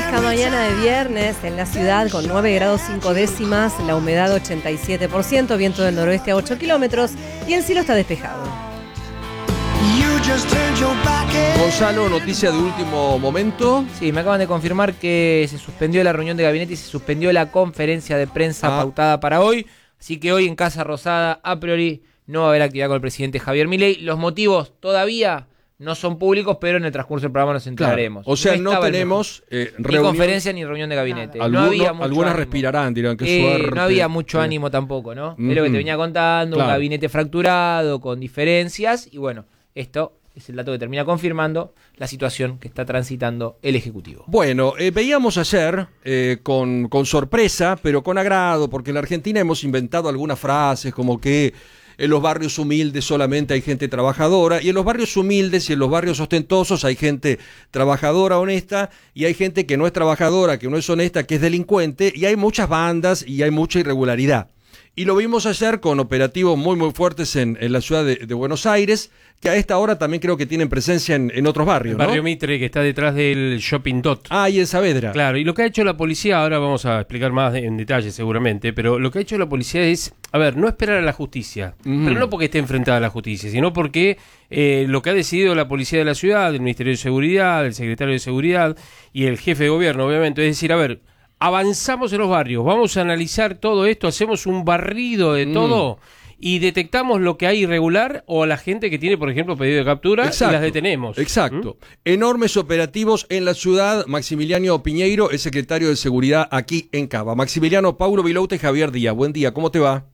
fresca mañana de viernes en la ciudad con 9 grados 5 décimas, la humedad 87%, viento del noroeste a 8 kilómetros y el cielo está despejado. Gonzalo, noticia de último momento. Sí, me acaban de confirmar que se suspendió la reunión de gabinete y se suspendió la conferencia de prensa pautada para hoy. Así que hoy en Casa Rosada, a priori, no va a haber actividad con el presidente Javier Milei. Los motivos todavía no son públicos, pero en el transcurso del programa nos enteraremos. Claro. O sea, no tenemos ni conferencia ni reunión de gabinete. Algunas respirarán, dirán, qué suerte. No había mucho ánimo tampoco, ¿no? Es lo que te venía contando, claro. Un gabinete fracturado, con diferencias, y bueno, esto es el dato que termina confirmando la situación que está transitando el Ejecutivo. Bueno, veíamos ayer con sorpresa, pero con agrado, porque en la Argentina hemos inventado algunas frases como que en los barrios humildes solamente hay gente trabajadora, y en los barrios humildes y en los barrios ostentosos hay gente trabajadora, honesta, y hay gente que no es trabajadora, que no es honesta, que es delincuente, y hay muchas bandas y hay mucha irregularidad. Y lo vimos ayer con operativos muy muy fuertes en la ciudad de Buenos Aires, que a esta hora también creo que tienen presencia en otros barrios, el barrio ¿no? Mitre, que está detrás del Shopping Dot. Y en Saavedra. Claro, y lo que ha hecho la policía, ahora vamos a explicar más en detalle seguramente, pero lo que ha hecho la policía es, no esperar a la justicia, pero no porque esté enfrentada a la justicia, sino porque lo que ha decidido la policía de la ciudad, el Ministerio de Seguridad, el secretario de Seguridad y el jefe de gobierno, obviamente, es decir, avanzamos en los barrios, vamos a analizar todo esto, hacemos un barrido de todo y detectamos lo que hay irregular o a la gente que tiene, por ejemplo, pedido de captura. Exacto, y las detenemos. Exacto. Enormes operativos en la ciudad. Maximiliano Piñeiro es secretario de Seguridad aquí en Cava. Maximiliano, Paulo Vilouta y Javier Díaz. Buen día, ¿cómo te va?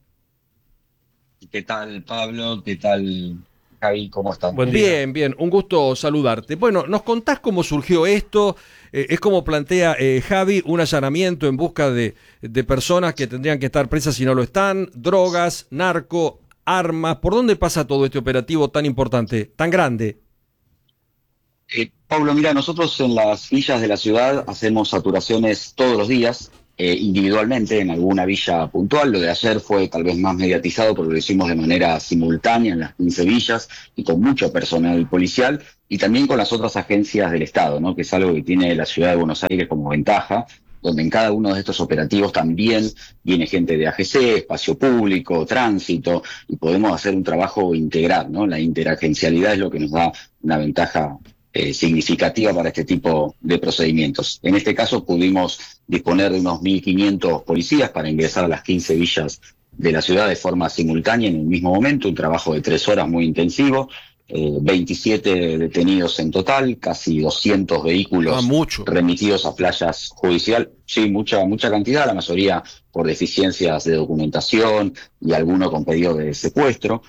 ¿Qué tal, Pablo? ¿Qué tal, Javi? ¿Cómo están? Bien, bien, un gusto saludarte. Bueno, ¿nos contás cómo surgió esto? Es como plantea Javi, un allanamiento en busca de personas que tendrían que estar presas si no lo están, drogas, narco, armas. ¿Por dónde pasa todo este operativo tan importante, tan grande? Pablo, mira, nosotros en las villas de la ciudad hacemos saturaciones todos los días, individualmente en alguna villa puntual. Lo de ayer fue tal vez más mediatizado porque lo hicimos de manera simultánea en las 15 villas y con mucho personal policial y también con las otras agencias del Estado, ¿no? Que es algo que tiene la ciudad de Buenos Aires como ventaja, donde en cada uno de estos operativos también viene gente de AGC, espacio público, tránsito, y podemos hacer un trabajo integral, ¿no? La interagencialidad es lo que nos da una ventaja significativa para este tipo de procedimientos. En este caso pudimos disponer de unos 1.500 policías para ingresar a las 15 villas de la ciudad de forma simultánea en el mismo momento, un trabajo de 3 horas muy intensivo, 27 detenidos en total, casi 200 vehículos remitidos a playas judicial. Sí, mucha cantidad, la mayoría por deficiencias de documentación y alguno con pedido de secuestro.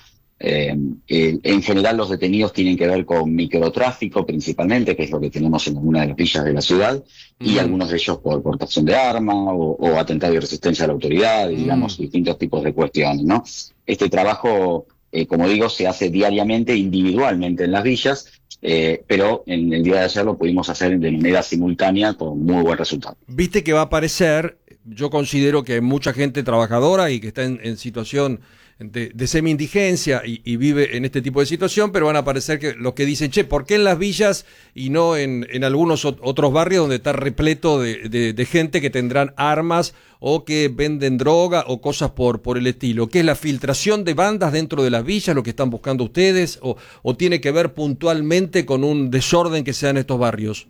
En general los detenidos tienen que ver con microtráfico principalmente, que es lo que tenemos en algunas de las villas de la ciudad, y algunos de ellos por portación de arma o atentado y resistencia a la autoridad, y digamos distintos tipos de cuestiones, ¿no? Este trabajo, como digo, se hace diariamente, individualmente en las villas, pero en el día de ayer lo pudimos hacer de manera simultánea con muy buen resultado. Viste que va a aparecer, yo considero que hay mucha gente trabajadora y que está en situación de semi-indigencia y vive en este tipo de situación, pero van a aparecer que los que dicen, ¿por qué en las villas y no en algunos otros barrios donde está repleto de gente que tendrán armas o que venden droga o cosas por el estilo? ¿Qué es la filtración de bandas dentro de las villas, lo que están buscando ustedes, o tiene que ver puntualmente con un desorden que se da en estos barrios?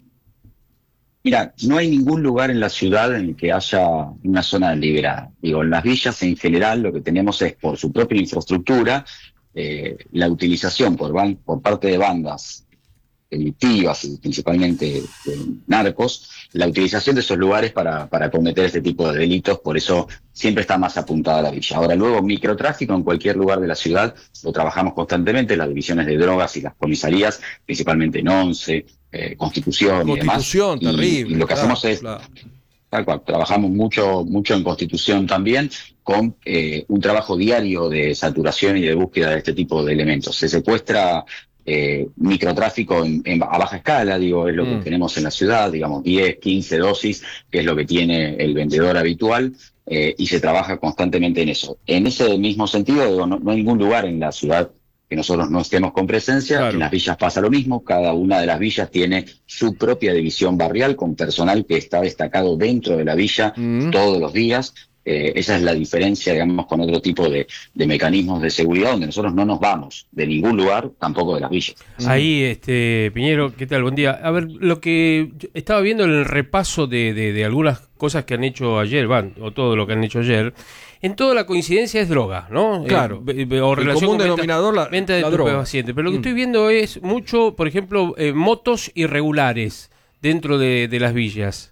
Mira, no hay ningún lugar en la ciudad en el que haya una zona deliberada. Digo, en las villas en general lo que tenemos es, por su propia infraestructura, la utilización por parte de bandas delictivas y principalmente narcos, la utilización de esos lugares para cometer este tipo de delitos, por eso siempre está más apuntada a la villa. Ahora, luego, microtráfico en cualquier lugar de la ciudad, lo trabajamos constantemente, las divisiones de drogas y las comisarías, principalmente en Once, Constitución y demás. Terrible. Y lo que hacemos es, tal cual, trabajamos mucho en Constitución también, con un trabajo diario de saturación y de búsqueda de este tipo de elementos. Se secuestra microtráfico a baja escala, digo, es lo que tenemos en la ciudad, digamos 10, 15 dosis, que es lo que tiene el vendedor habitual, y se trabaja constantemente en eso. En ese mismo sentido, digo, no hay ningún lugar en la ciudad que nosotros no estemos con presencia. Claro. En las villas pasa lo mismo, cada una de las villas tiene su propia división barrial con personal que está destacado dentro de la villa todos los días. Esa es la diferencia, digamos, con otro tipo de mecanismos de seguridad, donde nosotros no nos vamos de ningún lugar, tampoco de las villas. Ahí, Piñero, ¿qué tal? Buen día. A ver, lo que yo estaba viendo en el repaso de algunas cosas que han hecho ayer, o todo lo que han hecho ayer, en toda la coincidencia es droga, ¿no? Claro. O El relación común con denominador, venta de la droga. estupefacientes. Pero lo que estoy viendo es mucho, por ejemplo, motos irregulares dentro de las villas.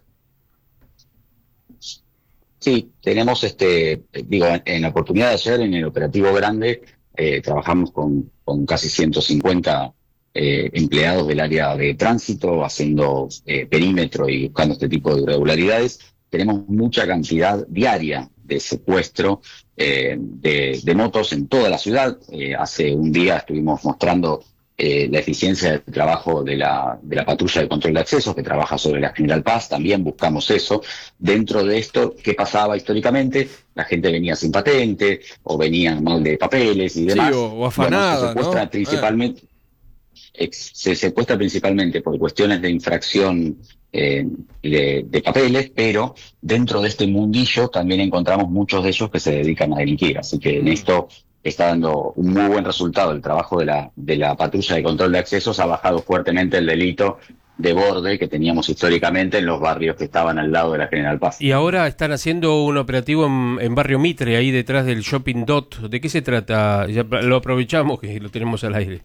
Sí, tenemos, en la oportunidad de ayer, en el operativo grande, trabajamos con casi 150 empleados del área de tránsito, haciendo perímetro y buscando este tipo de irregularidades. Tenemos mucha cantidad diaria de secuestro de motos en toda la ciudad. Hace un día estuvimos mostrando la eficiencia del trabajo de la patrulla de control de accesos que trabaja sobre la General Paz. También buscamos eso. Dentro de esto, ¿qué pasaba históricamente? La gente venía sin patente o venía mal de papeles y demás. Sí, o afanada, se secuestra, ¿no? Se secuestra principalmente por cuestiones de infracción de papeles, pero dentro de este mundillo también encontramos muchos de ellos que se dedican a delinquir. Así que en esto está dando un muy buen resultado el trabajo de la patrulla de control de accesos. Ha bajado fuertemente el delito de borde que teníamos históricamente en los barrios que estaban al lado de la General Paz. Y ahora están haciendo un operativo en Barrio Mitre, ahí detrás del Shopping Dot. ¿De qué se trata? Ya lo aprovechamos que lo tenemos al aire.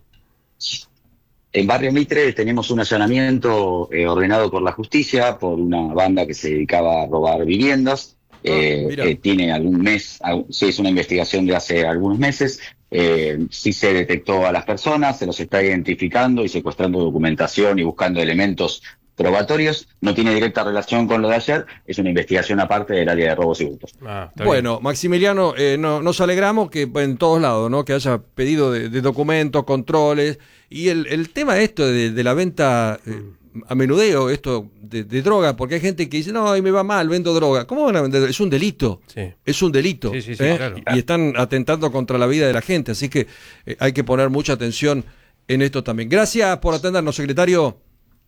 En Barrio Mitre tenemos un allanamiento ordenado por la justicia por una banda que se dedicaba a robar viviendas. Tiene algún mes, sí, es una investigación de hace algunos meses. Sí se detectó a las personas, se los está identificando y secuestrando documentación y buscando elementos probatorios. No tiene directa relación con lo de ayer, es una investigación aparte del área de robos y hurtos. Bueno, Maximiliano, nos alegramos que en todos lados, ¿no? Que haya pedido de documentos, controles, y el tema esto de la venta a menudeo, esto de droga, porque hay gente que dice, no, me va mal, vendo droga. ¿Cómo van a vender? Es un delito. Sí. Es un delito. Sí, claro. Y están atentando contra la vida de la gente, así que hay que poner mucha atención en esto también. Gracias por atendernos, secretario.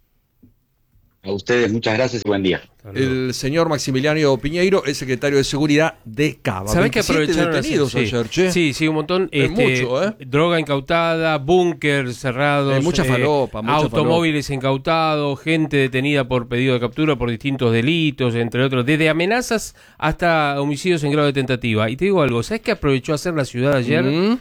A ustedes, muchas gracias y buen día. El señor Maximiliano Piñeiro es secretario de Seguridad de Cava. ¿Sabés que aprovecharon detenidos ayer, che? Sí, un montón. Mucho, droga incautada, búnker cerrados, mucha falopa, automóviles incautados, gente detenida por pedido de captura por distintos delitos, entre otros, desde amenazas hasta homicidios en grado de tentativa. Y te digo algo, ¿sabés qué aprovechó hacer la ciudad ayer?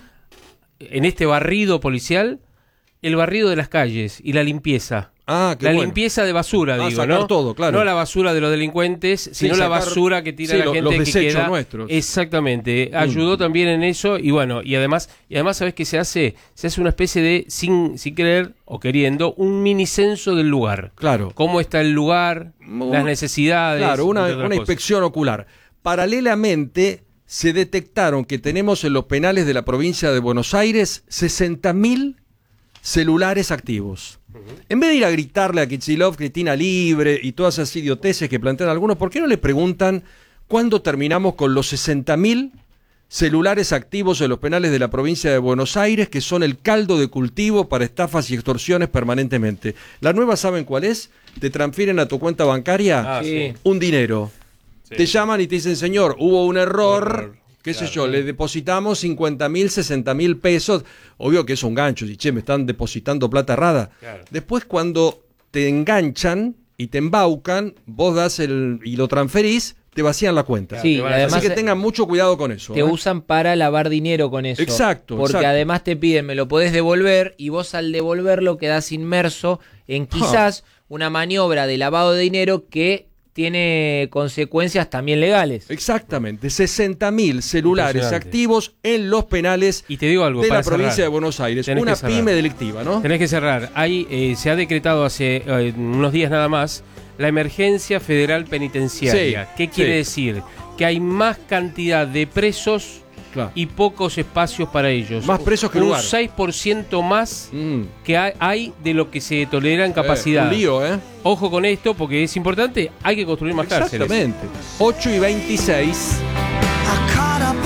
En este barrido policial, el barrido de las calles y la limpieza. Limpieza de basura, digo, ¿no? Todo, claro. No la basura de los delincuentes, sino la basura que tira la gente los que desechos queda. Nuestros. Exactamente. Ayudó también en eso y bueno, y además ¿sabés qué se hace? Se hace una especie de, sin querer o queriendo, un mini censo del lugar. Claro. Cómo está el lugar, las necesidades. Claro, una inspección ocular. Paralelamente, se detectaron que tenemos en los penales de la provincia de Buenos Aires 60.000 celulares activos. En vez de ir a gritarle a Kicillof, Cristina Libre y todas esas idioteces que plantean algunos, ¿por qué no le preguntan cuándo terminamos con los 60.000 celulares activos en los penales de la provincia de Buenos Aires, que son el caldo de cultivo para estafas y extorsiones permanentemente? La nueva, ¿saben cuál es? Te transfieren a tu cuenta bancaria un dinero. Sí. Te llaman y te dicen, señor, hubo un error. Qué sé yo, le depositamos 50.000, 60.000 pesos. Obvio que es un gancho. Y che, me están depositando plata errada. Claro. Después, cuando te enganchan y te embaucan, vos das y lo transferís, te vacían la cuenta. Sí, además, así que tengan mucho cuidado con eso. Te usan para lavar dinero con eso. Exacto. Porque además te piden, me lo podés devolver, y vos al devolverlo quedás inmerso en quizás una maniobra de lavado de dinero que tiene consecuencias también legales. Exactamente, 60.000 celulares activos en los penales y te digo algo, de la provincia de Buenos Aires. Una pyme delictiva, ¿no? Tenés que cerrar. Se ha decretado hace unos días nada más la emergencia federal penitenciaria. Sí, ¿qué quiere decir? Que hay más cantidad de presos y pocos espacios para ellos. Más presos que lugar. Un 6% más que hay de lo que se tolera en capacidad. Un lío, Ojo con esto, porque es importante, hay que construir más cárceles. Exactamente. 8:26.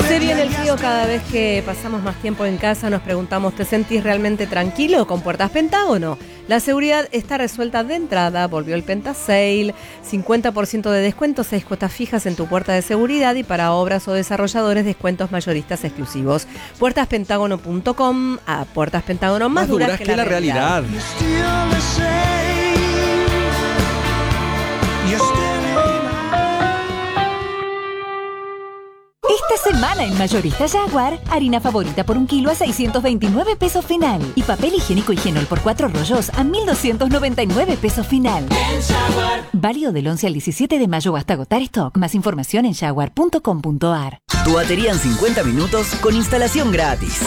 Se viene el frío cada vez que pasamos más tiempo en casa. Nos preguntamos, ¿te sentís realmente tranquilo con Puertas Pentágono? La seguridad está resuelta de entrada. Volvió el Pentasale, 50% de descuento, 6 cuotas fijas en tu puerta de seguridad y para obras o desarrolladores descuentos mayoristas exclusivos. Puertaspentágono.com. A Puertas Pentágono, más duras que la realidad. Esta semana en Mayorista Jaguar, harina favorita por 1 kilo a 629 pesos final. Y papel higiénico Higienol por 4 rollos a 1.299 pesos final. Válido del 11 al 17 de mayo hasta agotar stock. Más información en jaguar.com.ar. Tu batería en 50 minutos con instalación gratis.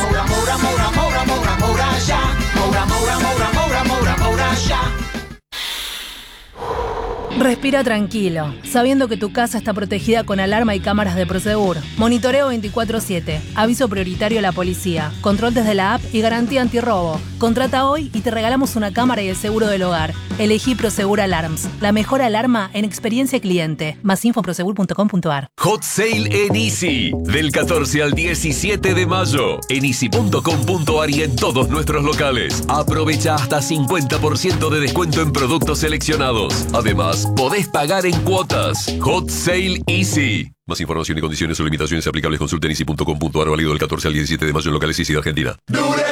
Respira tranquilo, sabiendo que tu casa está protegida con alarma y cámaras de Prosegur. Monitoreo 24/7, aviso prioritario a la policía, control desde la app y garantía antirrobo. Contrata hoy y te regalamos una cámara y el seguro del hogar. Elegí Prosegur Alarms, la mejor alarma en experiencia cliente. Más info en prosegur.com.ar. Hot Sale en Easy, del 14 al 17 de mayo, en easy.com.ar y en todos nuestros locales. Aprovecha hasta 50% de descuento en productos seleccionados. Además, podés pagar en cuotas. Hot Sale Easy. Más información y condiciones o limitaciones aplicables consulta en easy.com.ar, válido del 14 al 17 de mayo en locales Easy de Argentina.